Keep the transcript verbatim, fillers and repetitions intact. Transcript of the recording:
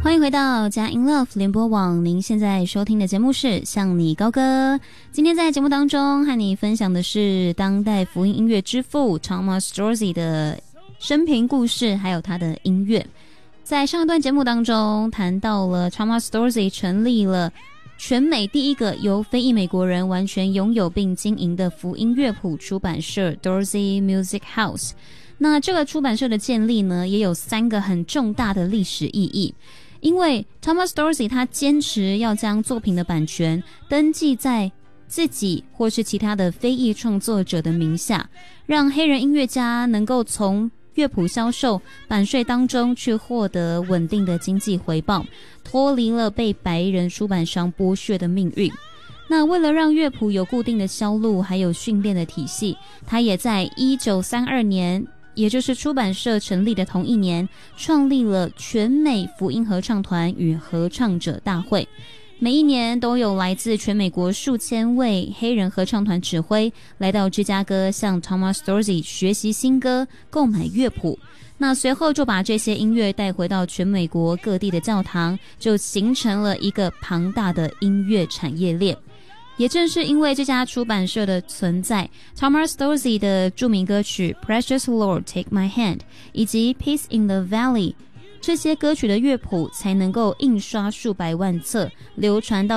欢迎回到佳音 Love 联播网，您现在收听的节目是向你高歌。今天在节目当中和你分享的是当代福音音乐之父 Thomas Dorsey 的生平故事，还有他的音乐。在上一段节目当中谈到了 Thomas Dorsey 成立了全美第一个由非裔美国人完全拥有并经营的福音乐谱出版社 Dorsey Music House。那这个出版社的建立呢，也有三个很重大的历史意义。因为 Thomas Dorsey 他坚持要将作品的版权登记在自己或是其他的非裔创作者的名下，让黑人音乐家能够从乐谱销售版税当中去获得稳定的经济回报，脱离了被白人出版商剥削的命运。那为了让乐谱有固定的销路还有训练的体系，他也在一九三二年，也就是出版社成立的同一年，创立了全美福音合唱团与合唱者大会。每一年都有来自全美国数千位黑人合唱团指挥来到芝加哥向 Thomas Dorsey 学习新歌，购买乐谱。那随后就把这些音乐带回到全美国各地的教堂，就形成了一个庞大的音乐产业链。也正是因为这家出版社的存在， Thomas Dorsey 的著名歌曲 Precious Lord Take My Hand 以及 Peace in the Valley 这些歌曲的乐谱才能够印刷数百万册，流传到